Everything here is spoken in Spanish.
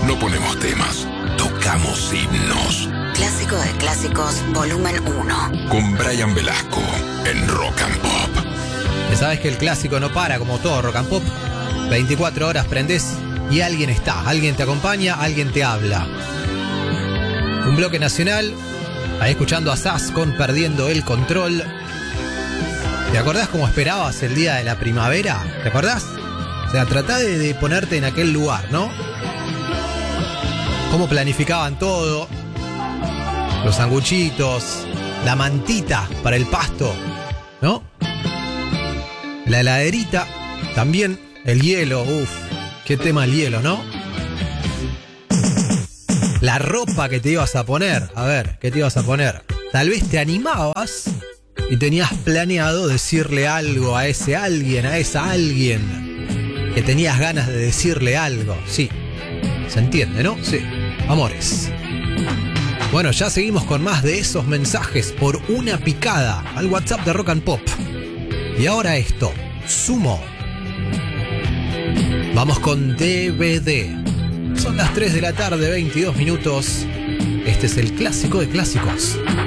No ponemos temas, tocamos himnos. Clásico de Clásicos, volumen 1. Con Brian Velasco en Rock and Pop. Ya sabes que el clásico no para, como todo Rock and Pop. 24 horas prendés y alguien está, alguien te acompaña, alguien te habla. Un bloque nacional, ahí escuchando a Sass con Perdiendo el Control. ¿Te acordás cómo esperabas el día de la primavera? ¿Te acordás? O sea, tratá de ponerte en aquel lugar, ¿no? Cómo planificaban todo. Los sanguchitos, la mantita para el pasto, ¿no? La heladerita, también el hielo, qué tema el hielo, ¿no? La ropa que te ibas a poner, a ver, ¿qué te ibas a poner? Tal vez te animabas y tenías planeado decirle algo a ese alguien, a esa alguien, que tenías ganas de decirle algo, sí, se entiende, ¿no? Sí, amores. Bueno, ya seguimos con más de esos mensajes por una picada al WhatsApp de Rock and Pop. Y ahora esto, Sumo. Vamos con DVD. Son las 3 de la tarde, 22 minutos. Este es el clásico de clásicos.